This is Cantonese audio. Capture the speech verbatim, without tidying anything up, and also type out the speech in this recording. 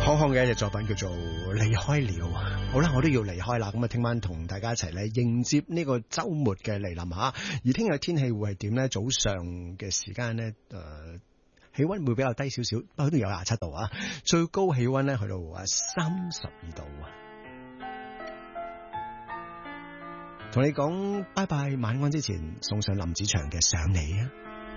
康康嘅一隻作品叫做離開了。好啦，我都要離開啦，咁啊聽晚同大家一齊咧迎接呢個周末嘅嚟臨吓。而聽日天氣會係點咧？早上嘅時間咧，誒、呃，氣溫會比較低少少，不過都有廿七度啊，最高氣溫咧去到啊三十二度啊。同你講拜拜晚安之前，送上林子祥嘅想你啊。